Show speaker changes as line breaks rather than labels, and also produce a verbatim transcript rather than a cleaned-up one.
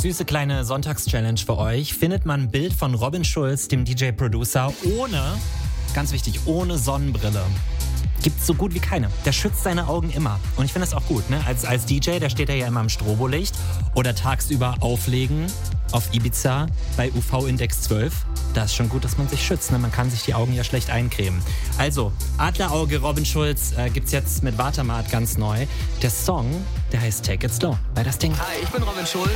Süße kleine Sonntagschallenge für euch. Findet man ein Bild von Robin Schulz, dem D J-Producer, ohne, ganz wichtig, ohne Sonnenbrille. Gibt's so gut wie keine. Der schützt seine Augen immer. Und ich finde das auch gut, ne? Als, als D J, da steht er ja immer im Strobolicht. Oder tagsüber auflegen auf Ibiza bei U V-Index zwölf. Da ist schon gut, dass man sich schützt, ne? Man kann sich die Augen ja schlecht eincremen. Also, Adlerauge, Robin Schulz äh, gibt's jetzt mit Watermart ganz neu. Der Song, der heißt Take It Slow. Bei das Ding.
Hi, ich bin Robin Schulz.